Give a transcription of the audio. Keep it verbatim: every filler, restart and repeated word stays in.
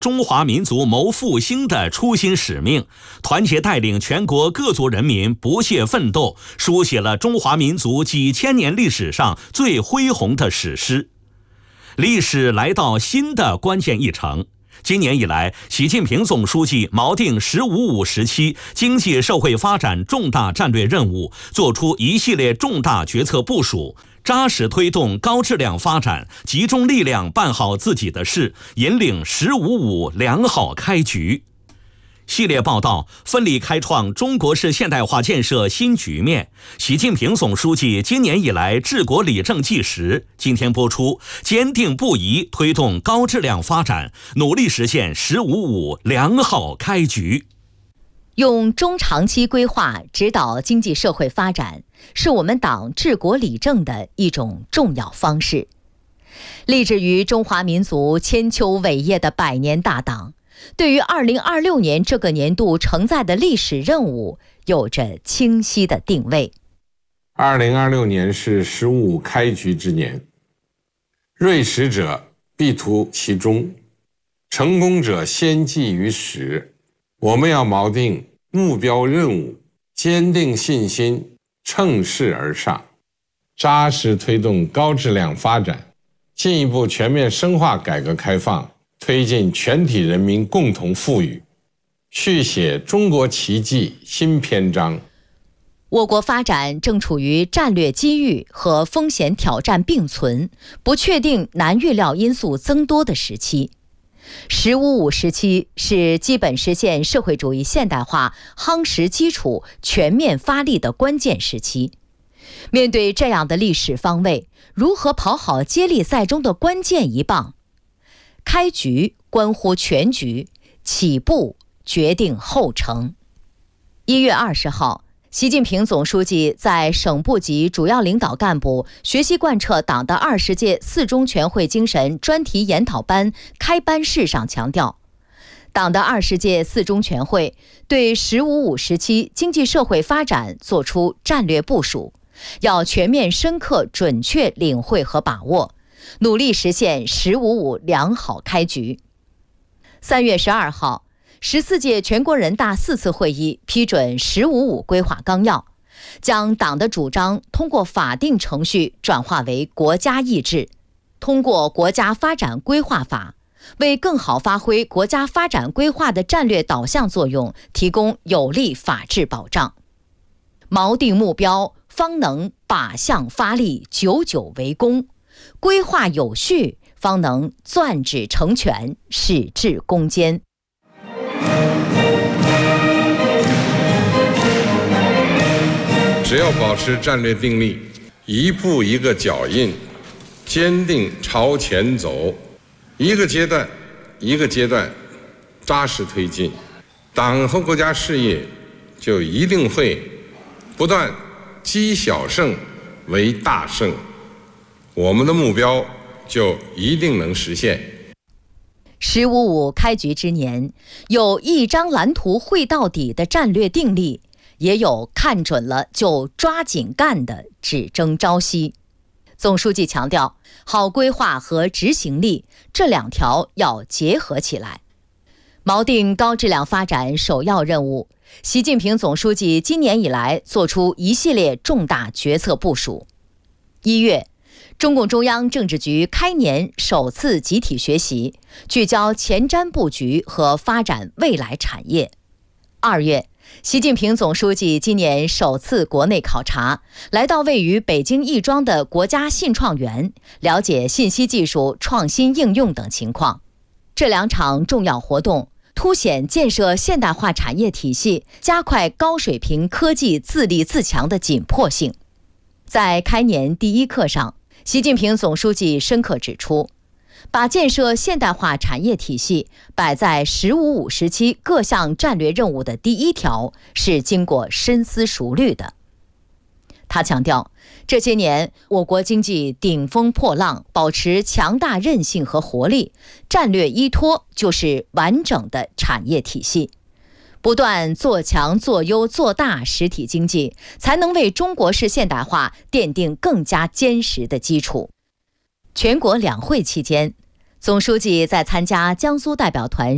中华民族谋复兴的初心使命，团结带领全国各族人民不懈奋斗，书写了中华民族几千年历史上最恢宏的史诗。历史来到新的关键一程。今年以来，习近平总书记锚定“十五五”时期经济社会发展重大战略任务，作出一系列重大决策部署，扎实推动高质量发展，集中力量办好自己的事，引领“十五五”良好开局。系列报道奋力开创中国式现代化建设新局面。习近平总书记今年以来治国理政纪实，今天播出，坚定不移推动高质量发展，努力实现“十五五”良好开局。 用中长期规划指导经济社会发展，是我们党治国理政的一种重要方式。立志于中华民族千秋伟业的百年大党，对于二零二六年这个年度承载的历史任务有着清晰的定位。 二零二六年是“十五五”开局之年，锐实者必图其中，成功者先记于始。我们要锚定目标任务，坚定信心，乘势而上，扎实推动高质量发展，进一步全面深化改革开放，推进全体人民共同富裕，续写中国奇迹新篇章。 我国发展正处于战略机遇和风险挑战并存、不确定难预料因素增多的时期。十五五时期是基本实现社会主义现代化夯实基础、全面发力的关键时期。面对这样的历史方位，如何跑好接力赛中的关键一棒？开局关乎全局，起步决定后程。一月二十号，习近平总书记在省部级主要领导干部学习贯彻党的二十届四中全会精神专题研讨班开班式上强调，党的二十届四中全会对“十五五”时期经济社会发展作出战略部署，要全面深刻准确领会和把握，努力实现“十五五”良好开局。三月十二号，十四届全国人大四次会议批准“十五五”规划纲要，将党的主张通过法定程序转化为国家意志，通过国家发展规划法，为更好发挥国家发展规划的战略导向作用提供有力法治保障。锚定目标，方能靶向发力，久久为功；规划有序，方能攥指成拳，矢志攻坚。 只要保持战略定力，一步一个脚印，坚定朝前走，一个阶段一个阶段扎实推进，党和国家事业就一定会不断积小胜为大胜，我们的目标就一定能实现。 十五五开局之年，有一张蓝图绘到底的战略定力，也有看准了就抓紧干的只争朝夕。总书记强调，好规划和执行力这两条要结合起来。锚定高质量发展首要任务，习近平总书记今年以来作出一系列重大决策部署。一月，中共中央政治局开年首次集体学习，聚焦前瞻布局和发展未来产业。二月，习近平总书记今年首次国内考察，来到位于北京亦庄的国家信创园，了解信息技术创新应用等情况。这两场重要活动凸显建设现代化产业体系、加快高水平科技自立自强的紧迫性。在开年第一课上，习近平总书记深刻指出，把建设现代化产业体系摆在“十五五”时期各项战略任务的第一条，是经过深思熟虑的。他强调，这些年我国经济顶风破浪，保持强大韧性和活力，战略依托就是完整的产业体系。不断做强做优做大实体经济，才能为中国式现代化奠定更加坚实的基础。全国两会期间，总书记在参加江苏代表团